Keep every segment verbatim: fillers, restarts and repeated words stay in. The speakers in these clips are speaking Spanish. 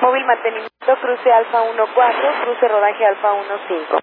Móvil mantenimiento, cruce Alfa uno cuatro, cruce rodaje Alfa uno cinco.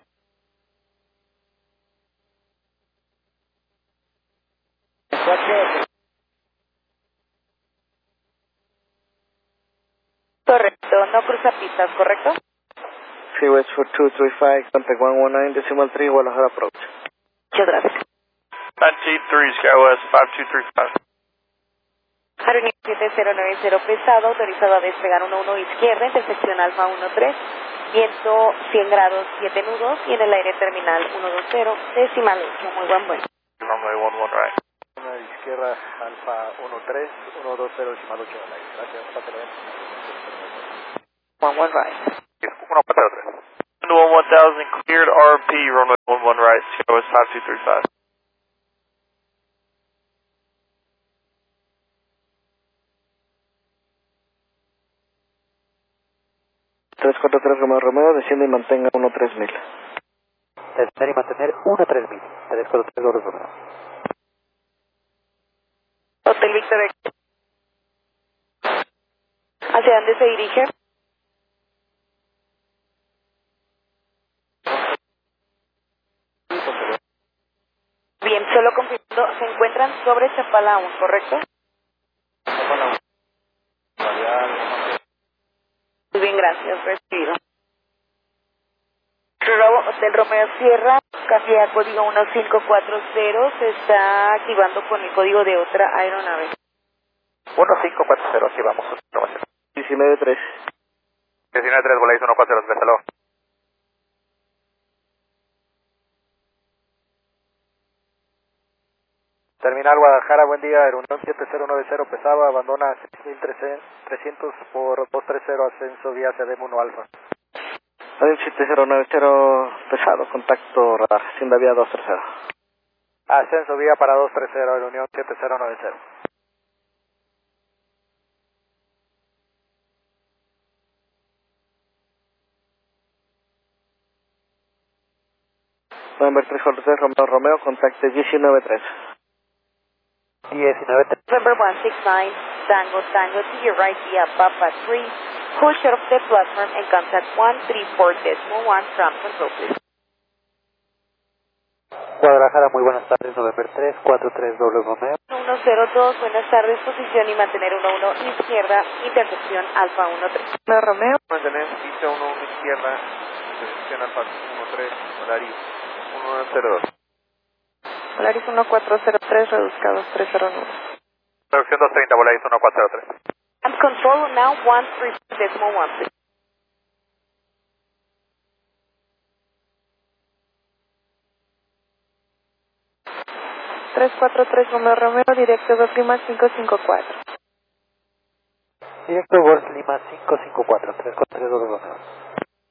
Correcto, no cruza pistas, ¿correcto? Freeway for two three five, contact one one nine decimal three, Guadalajara approach. Muchas gracias. T three, SkyWest five two three five. Aerolínea siete cero nueve cero pesado, autorizado a despegar uno uno izquierda, intersección Alfa uno tres, viento cien grados, siete nudos, y en el aire terminal ciento veinte, decimal ocho, muy buen vuelo. Runway one one right. Una izquierda, Alfa uno tres, ciento veinte, decimal ocho al aire. Gracias, pásale bien. One one right. one cuatro tres. one one thousand, cleared R M P, runway one one right, SkyWest five two three five. tres cuatro tres Romeo Romeo, desciende y mantenga uno tres mil. Descender y mantener uno tres mil. tres cuatro tres Romeo. Hotel Victor X. ¿Hacia dónde se dirige? Bien, solo confirmando, se encuentran sobre Chapala, ¿correcto? Muy bien, gracias, recibido. Hotel Romeo Sierra, cambia a código uno cinco cuatro cero, se está activando con el código de otra aeronave. uno cinco cuatro cero, activamos. diecinueve tres. diecinueve tres, Volaris uno cuatro cero, hello. Terminal Guadalajara, buen día, Aeronión siete cero nueve cero pesado, abandona seis mil trescientos por doscientos treinta, ascenso vía C D M uno Alfa. Aeronión siete cero nueve cero pesado, contacto radar, hacienda vía doscientos treinta. Ascenso vía para doscientos treinta, Aeronión siete cero nueve cero. November tres cuatro tres Romeo Romeo, contacte diecinueve tres. diecinueve tres. November one six nine, Tango Tango to your right via Papa three, hold short of the platform and contact one three four decimal one from control please. Guadalajara, muy buenas tardes, November tres cuatro tres doble Romeo. uno cero dos, buenas tardes, posición y mantener uno uno izquierda, intersección Alfa uno tres. No, Romeo. Mantener pista uno uno izquierda, intersección Alfa uno tres, Volaris uno nueve cero dos. Volaris uno cuatro cero tres, reduzca dos tres cero nueve. Reducción doscientos treinta, Volaris uno cuatro cero tres. And control now one three decimal one please. tres cuatro tres Romeo Romeo, directo dos Lima cinco cinco cuatro. Directo Gors Lima cinco cinco cuatro, tres cuatro tres doble Romeo.